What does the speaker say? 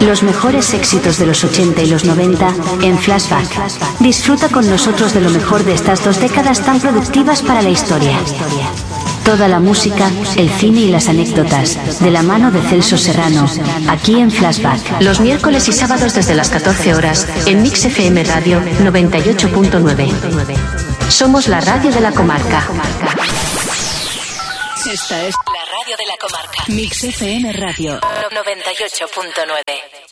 Los mejores éxitos de los 80 y los 90 en Flashback. Disfruta con nosotros de lo mejor de estas 2 décadas tan productivas para la historia. Toda la música, el cine y las anécdotas, de la mano de Celso Serrano, aquí en Flashback. Los miércoles y sábados desde las 14 horas, en Mix FM Radio 98.9. Somos la radio de la comarca. Esta es la radio de la comarca. Mix FM Radio 98.9.